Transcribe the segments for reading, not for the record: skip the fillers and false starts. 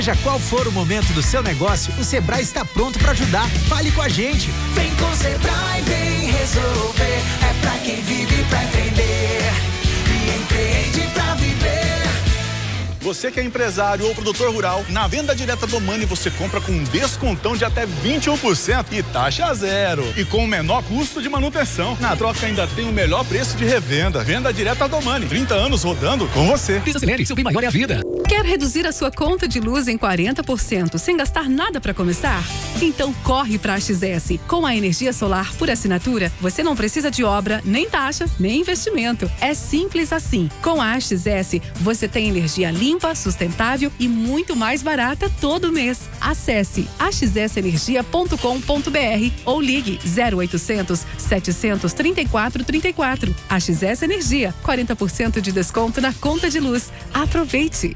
Seja qual for o momento do seu negócio, o Sebrae está pronto para ajudar. Fale com a gente. Vem com o Sebrae, vem resolver. É pra quem vive pra empreender e empreende pra viver. Você que é empresário ou produtor rural, na venda direta do Mani você compra com um descontão de até 21% e taxa zero. E com o menor custo de manutenção. Na troca ainda tem o melhor preço de revenda. Venda direta do Mani. 30 anos rodando com você. Desacelere, seu bem maior é a vida. Quer reduzir a sua conta de luz em 40% sem gastar nada para começar? Então corre para a XS. Com a energia solar por assinatura, você não precisa de obra, nem taxa, nem investimento. É simples assim. Com a XS, você tem energia limpa, sustentável e muito mais barata todo mês. Acesse axsenergia.com.br ou ligue 0800 734 34. AXS Energia, 40% de desconto na conta de luz. Aproveite!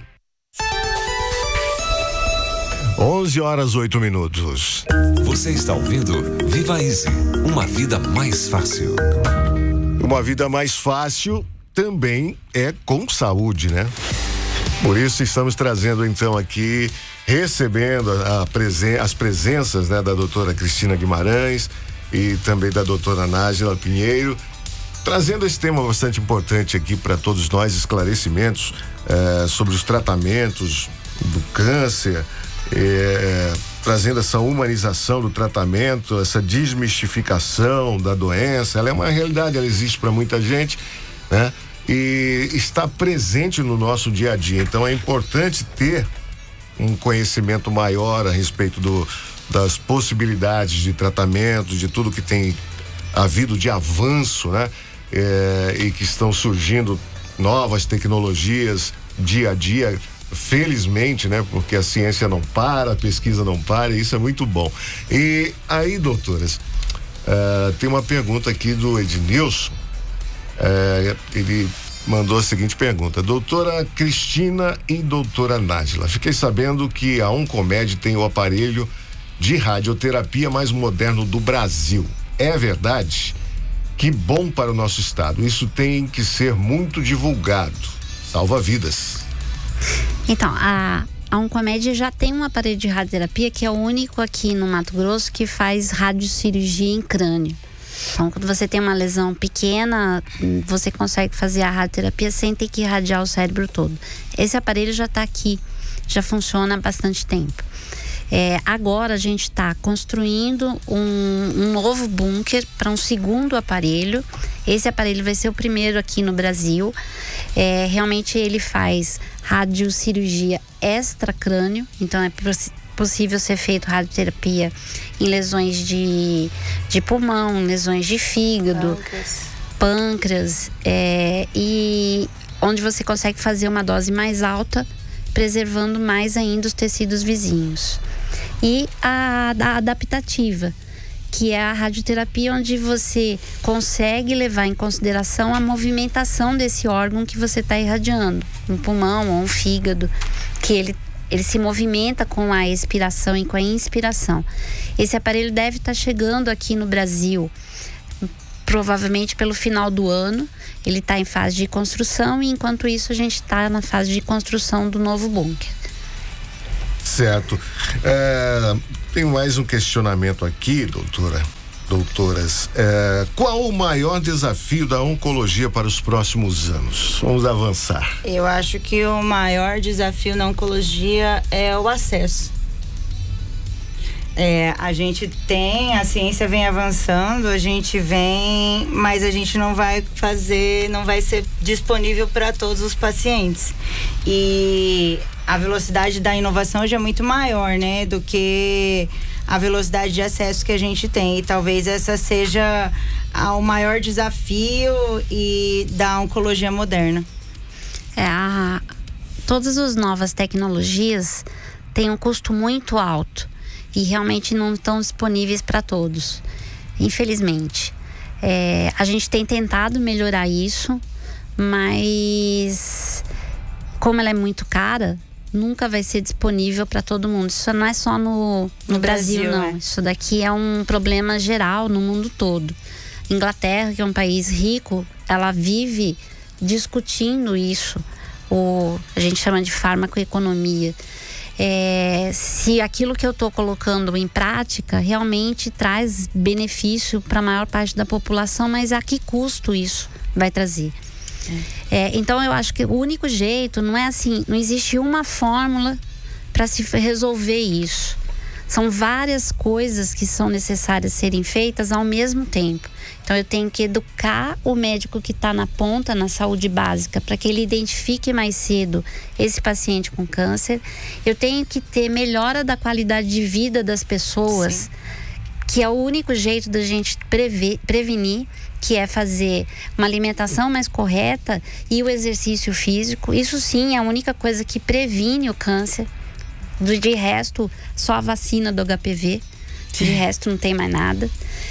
11h08. Você está ouvindo Viva Easy, uma vida mais fácil. Uma vida mais fácil também é com saúde, né? Por isso estamos trazendo então aqui, recebendo as presenças, né, da doutora Cristina Guimarães e também da doutora Nájila Pinheiro, trazendo esse tema bastante importante aqui para todos nós, esclarecimentos sobre os tratamentos do câncer, trazendo essa humanização do tratamento, essa desmistificação da doença. Ela é uma realidade, ela existe para muita gente, né? E está presente no nosso dia a dia. Então é importante ter um conhecimento maior a respeito das possibilidades de tratamento, de tudo que tem havido de avanço, né? E que estão surgindo novas tecnologias dia a dia, felizmente, né? Porque a ciência não para, a pesquisa não para, e isso é muito bom. E aí, doutoras, tem uma pergunta aqui do Ednilson. Ele mandou a seguinte pergunta: doutora Cristina e doutora Nájila, fiquei sabendo que a Oncomed tem o aparelho de radioterapia mais moderno do Brasil. É verdade? Que bom para o nosso estado. Isso tem que ser muito divulgado. Salva vidas. Então, a Oncomed já tem um aparelho de radioterapia que é o único aqui no Mato Grosso que faz radiocirurgia em crânio. Então, quando você tem uma lesão pequena, você consegue fazer a radioterapia sem ter que irradiar o cérebro todo. Esse aparelho já está aqui, já funciona há bastante tempo. Agora a gente está construindo um novo bunker para um segundo aparelho. Esse aparelho vai ser o primeiro aqui no Brasil. Realmente ele faz radiocirurgia extracrânio, então é possível ser feito radioterapia em lesões de pulmão, lesões de fígado, pâncreas, e onde você consegue fazer uma dose mais alta, preservando mais ainda os tecidos vizinhos. E a adaptativa, que é a radioterapia onde você consegue levar em consideração a movimentação desse órgão que você está irradiando, um pulmão ou um fígado, que ele se movimenta com a expiração e com a inspiração. Esse aparelho deve estar chegando aqui no Brasil, provavelmente pelo final do ano. Ele está em fase de construção e enquanto isso a gente está na fase de construção do novo bunker. Certo. Tem mais um questionamento aqui, doutoras. Qual o maior desafio da oncologia para os próximos anos? Vamos avançar. Eu acho que o maior desafio na oncologia é o acesso. A ciência vem avançando, mas a gente não vai ser disponível para todos os pacientes. E a velocidade da inovação hoje é muito maior, né, do que a velocidade de acesso que a gente tem. E talvez essa seja o maior desafio da oncologia moderna. Todas as novas tecnologias têm um custo muito alto e realmente não estão disponíveis para todos, infelizmente. A gente tem tentado melhorar isso, mas como ela é muito cara, nunca vai ser disponível para todo mundo. Isso não é só no Brasil, não. Isso daqui é um problema geral no mundo todo. Inglaterra, que é um país rico, ela vive discutindo isso. A gente chama de farmacoeconomia. se aquilo que eu estou colocando em prática realmente traz benefício para a maior parte da população, mas a que custo isso vai trazer? Então eu acho que o único jeito não é assim, não existe uma fórmula para se resolver isso. São várias coisas que são necessárias serem feitas ao mesmo tempo. Então eu tenho que educar o médico que está na ponta, na saúde básica, para que ele identifique mais cedo esse paciente com câncer. Eu tenho que ter melhora da qualidade de vida das pessoas. Sim. Que é o único jeito da gente prevenir, que é fazer uma alimentação mais correta e o exercício físico. Isso sim é a única coisa que previne o câncer. De resto, só a vacina do HPV. De resto, não tem mais nada.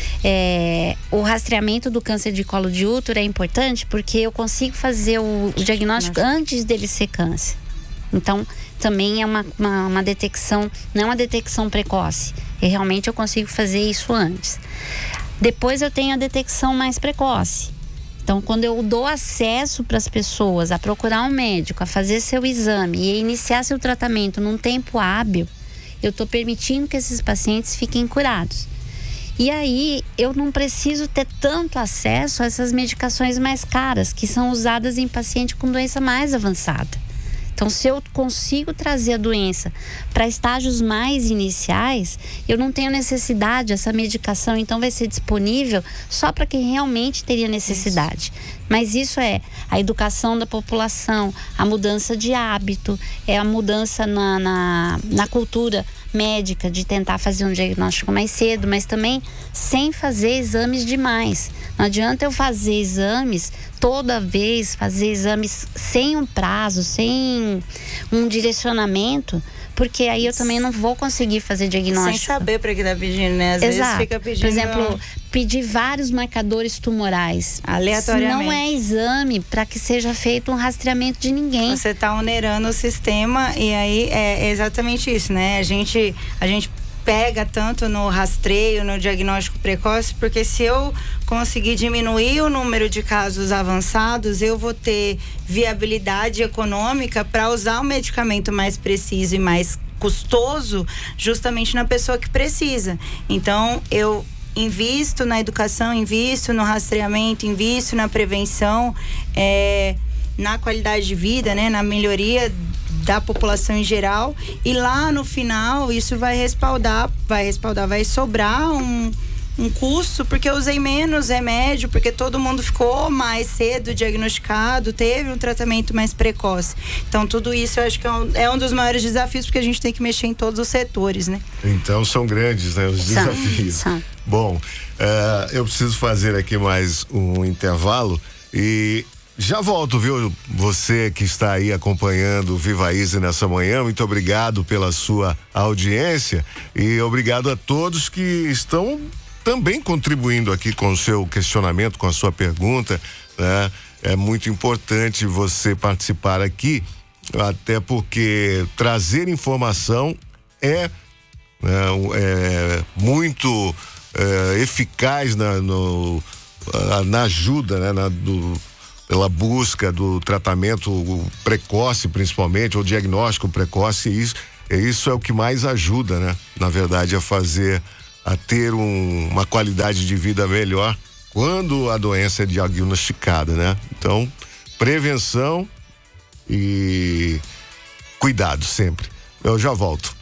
O rastreamento do câncer de colo de útero é importante porque eu consigo fazer o diagnóstico antes dele ser câncer. Então, também é uma detecção, não é uma detecção precoce. E realmente eu consigo fazer isso antes. Depois eu tenho a detecção mais precoce. Então, quando eu dou acesso para as pessoas a procurar um médico, a fazer seu exame e iniciar seu tratamento num tempo hábil, eu estou permitindo que esses pacientes fiquem curados. E aí, eu não preciso ter tanto acesso a essas medicações mais caras, que são usadas em paciente com doença mais avançada. Então, se eu consigo trazer a doença para estágios mais iniciais, eu não tenho necessidade, essa medicação então vai ser disponível só para quem realmente teria necessidade. Mas isso é a educação da população, a mudança de hábito, é a mudança na cultura médica de tentar fazer um diagnóstico mais cedo, mas também sem fazer exames demais. Não adianta eu fazer exames toda vez, fazer exames sem um prazo, sem um direcionamento, porque aí eu também não vou conseguir fazer diagnóstico. Sem saber para que tá pedindo, né? Às vezes fica pedindo... Por exemplo, pedir vários marcadores tumorais. Aleatoriamente. Não é exame para que seja feito um rastreamento de ninguém. Você tá onerando o sistema e aí é exatamente isso, né? A gente pega tanto no rastreio, no diagnóstico precoce, porque se eu conseguir diminuir o número de casos avançados, eu vou ter viabilidade econômica para usar o medicamento mais preciso e mais custoso justamente na pessoa que precisa. Então, eu invisto na educação, invisto no rastreamento, invisto na prevenção, na qualidade de vida, né, na melhoria da população em geral, e lá no final isso vai sobrar um custo, porque eu usei menos remédio, porque todo mundo ficou mais cedo diagnosticado, teve um tratamento mais precoce. Então tudo isso eu acho que é um dos maiores desafios, porque a gente tem que mexer em todos os setores, né? Então são grandes, né, os desafios. Bom, eu preciso fazer aqui mais um intervalo e já volto, viu? Você que está aí acompanhando o Viva Easy nessa manhã, muito obrigado pela sua audiência e obrigado a todos que estão também contribuindo aqui com o seu questionamento, com a sua pergunta, né? É muito importante você participar aqui, até porque trazer informação é muito eficaz na ajuda, né? Pela busca do tratamento precoce, principalmente, ou diagnóstico precoce, isso é o que mais ajuda, né? Na verdade, a ter uma qualidade de vida melhor quando a doença é diagnosticada, né? Então, prevenção e cuidado sempre. Eu já volto.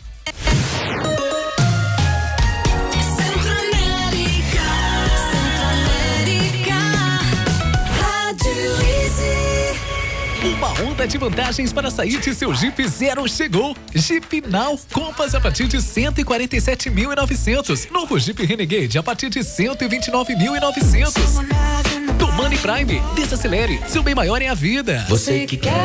Uma onda de vantagens para sair de seu Jeep Zero chegou. Jeep Now, Compass a partir de 147.900. Novo Jeep Renegade a partir de 129.900. Do Money Prime, desacelere, seu bem maior é a vida. Você que quer